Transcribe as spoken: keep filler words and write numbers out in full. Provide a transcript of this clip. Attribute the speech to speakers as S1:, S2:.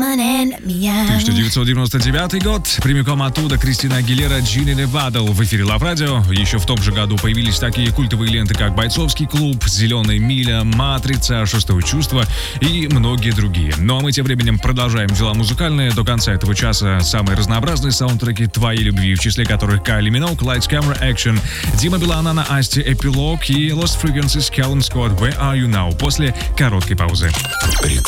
S1: тысяча девятьсот девяносто девятый год. Прямиком оттуда Кристина Агилера, Джинни Невадл в эфире Лав Радио. Еще в том же году появились такие культовые ленты, как «Бойцовский клуб», «Зеленая миля», «Матрица», «Шестое чувство» и многие другие. Ну а мы тем временем продолжаем дела музыкальные. До конца этого часа самые разнообразные саундтреки твоей любви, в числе которых Кайли Миноуг, Lights, Camera, Action, Дима Билана на Асти, Эпилог и Lost Frequencies, Callum Scott, Where Are You Now, после короткой паузы.